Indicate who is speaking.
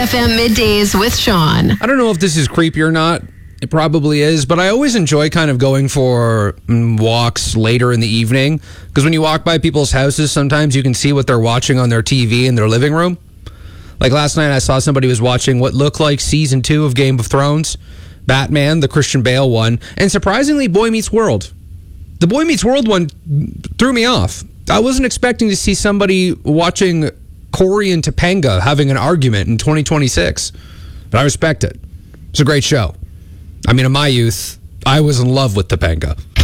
Speaker 1: FM Middays with Sean.
Speaker 2: I don't know if this is creepy or not. It probably is, but I always enjoy kind of going for walks later in the evening, because when you walk by people's houses, sometimes you can see what they're watching on their TV in their living room. Like last night, I saw somebody was watching what looked like season 2 of Game of Thrones, Batman, the Christian Bale one, and surprisingly, Boy Meets World. The Boy Meets World one threw me off. I wasn't expecting to see somebody watching Corey and Topanga having an argument in 2026, but I respect it. It's a great show. I mean, in my youth, I was in love with Topanga.